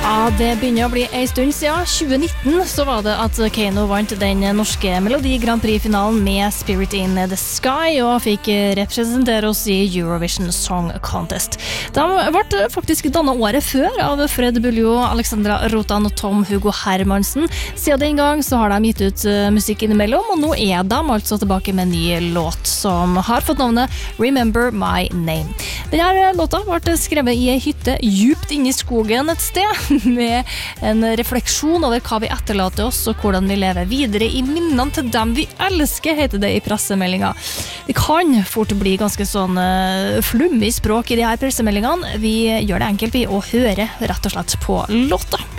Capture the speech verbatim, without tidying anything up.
Ja, det begynner å bli en stund siden. tjue nitten så var det at Keiino vant den norske Melodi Grand Prix-finalen med Spirit in the Sky og fikk representere oss i Eurovision Song Contest. De ble faktisk dannet året før av Fred Buljo, Alexandra Rotan og Tom Hugo Hermansen. Siden den gang så har de gitt ut musikk innimellom, og nå er de altså tilbake med en ny låt som har fått navnet Remember My Name. Denne låta ble skrevet i en hytte djupt inne i skogen et sted, med en refleksjon over hva vi etterlater oss og hvordan vi lever videre i minnene til dem vi elsker, heter det i pressemeldinga. Det kan fort bli ganske sånn uh, flummig språk i de her pressemeldingene. Vi gjør det enkelt vi å høre rett og slett på låta.